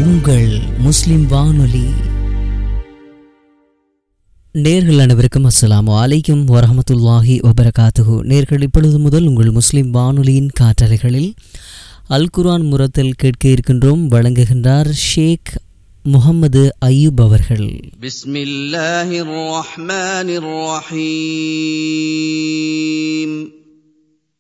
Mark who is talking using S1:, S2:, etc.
S1: உங்கள் முஸ்லிம் வானொலி. நேர்கள் அனைவருக்கும் அஸ்ஸலாமு அலைக்கும் வரஹ்மத்துல்லாஹி வபரகாத்துஹு. நேர்கள் இப்பொழுது முதல் உங்கள் முஸ்லிம் வானொலியின் காற்றலைகளில் அல் குர்ஆன் முரத்தில் கேட்க இருக்கின்றோம். வழங்குகின்றார் ஷேக் முஹம்மது அய்யூப் அவர்கள்.
S2: பிஸ்மில்லாஹிர் ரஹ்மானிர் ரஹீம்.